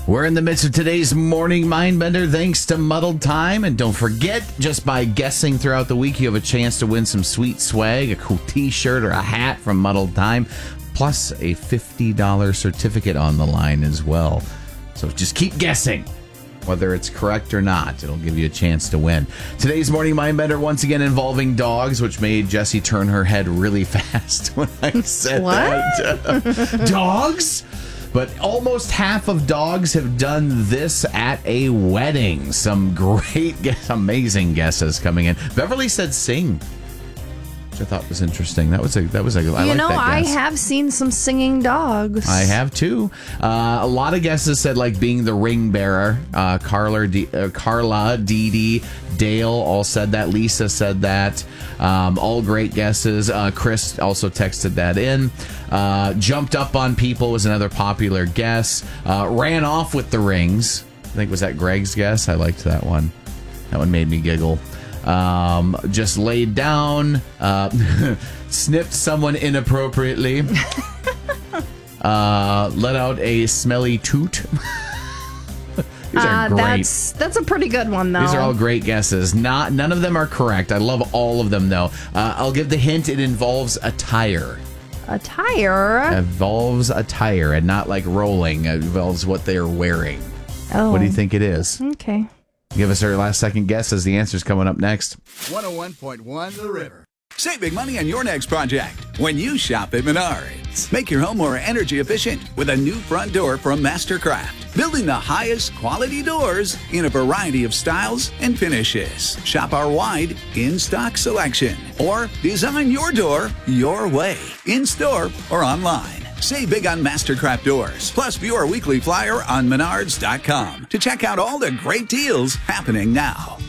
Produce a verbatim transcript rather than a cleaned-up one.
We're in the midst of today's Morning Mindbender thanks to Muddled Time. And don't forget, just by guessing throughout the week, you have a chance to win some sweet swag, a cool t-shirt or a hat from Muddled Time, plus a fifty dollars certificate on the line as well. So just keep guessing. Whether it's correct or not, it'll give you a chance to win. Today's Morning Mindbender, once again involving dogs, which made Jessie turn her head really fast when I said what? that. Dogs? But almost half of dogs have done this at a wedding. Some great, amazing guesses coming in. Beverly said sing, which I thought was interesting. That was a that was a. I you like know, that I guess. have seen some singing dogs. I have too. Uh, a lot of guesses said like being the ring bearer. Uh, Carla, D- uh, Carla, Dee Dee, Dale all said that. Lisa said that. Um, all great guesses. Uh, Chris also texted that in. Uh, jumped up on people was another popular guess. Uh, ran off with the rings. I think was that Greg's guess. I liked that one. That one made me giggle. Um, just laid down, uh, sniffed someone inappropriately, uh, let out a smelly toot. These are uh, great. That's that's a pretty good one, though. These are all great guesses. Not none of them are correct. I love all of them, though. Uh, I'll give the hint. It involves attire. Attire? Involves attire, and not like rolling. It involves what they are wearing. Oh. What do you think it is? Okay. Give us our last second guess as the answer's coming up next. one oh one point one The River. Save big money on your next project when you shop at Menards. Make your home more energy efficient with a new front door from Mastercraft. Building the highest quality doors in a variety of styles and finishes. Shop our wide in-stock selection or design your door your way, in-store or online. Save big on Mastercraft doors. Plus, view our weekly flyer on menards dot com to check out all the great deals happening now.